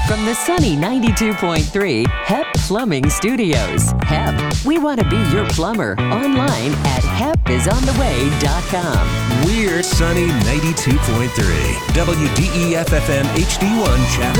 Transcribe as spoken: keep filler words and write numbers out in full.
From the sunny ninety-two point three H E P Plumbing Studios. H E P, we want to be your plumber. Online at hep is on the way dot com. We're sunny ninety-two point three W D E F F M H D one Chatham.